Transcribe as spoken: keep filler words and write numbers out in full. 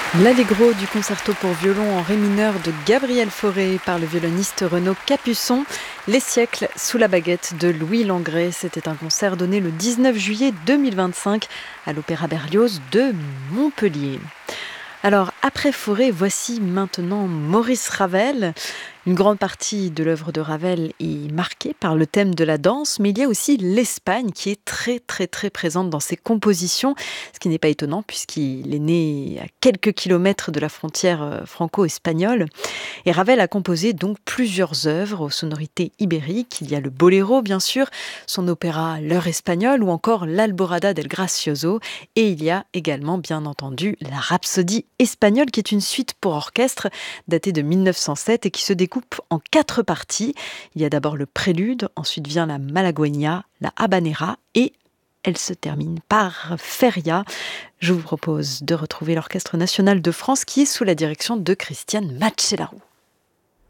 L'Allegro du concerto pour violon en ré mineur de Gabriel Fauré par le violoniste Renaud Capuçon. Les siècles sous la baguette de Louis Langret. C'était un concert donné le dix-neuf juillet deux mille vingt-cinq à l'Opéra Berlioz de Montpellier. Alors, après Fauré, voici maintenant Maurice Ravel. Une grande partie de l'œuvre de Ravel est marquée par le thème de la danse, mais il y a aussi l'Espagne qui est très très très présente dans ses compositions, ce qui n'est pas étonnant puisqu'il est né à quelques kilomètres de la frontière franco-espagnole. Et Ravel a composé donc plusieurs œuvres aux sonorités ibériques. Il y a le boléro, bien sûr, son opéra L'heure espagnole ou encore l'Alborada del Gracioso. Et il y a également, bien entendu, la Rhapsodie espagnole qui est une suite pour orchestre datée de mille neuf cent sept et qui se découpe en quatre parties. Il y a d'abord le prélude, ensuite vient la Malagueña, la Habanera et elle se termine par Feria. Je vous propose de retrouver l'Orchestre national de France qui est sous la direction de Christiane Matschelaru.